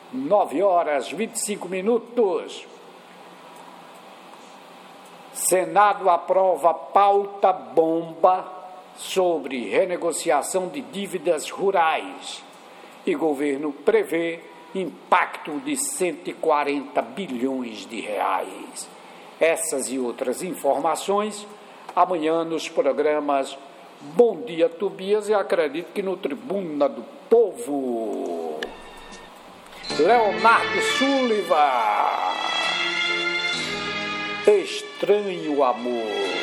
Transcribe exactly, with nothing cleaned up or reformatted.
nove horas e vinte e cinco minutos. Senado aprova pauta bomba sobre renegociação de dívidas rurais e governo prevê impacto de cento e quarenta bilhões de reais. Essas e outras informações amanhã nos programas Bom Dia Tobias e acredito que no Tribuna do Povo. Leonardo Sullivan, Estranho Amor.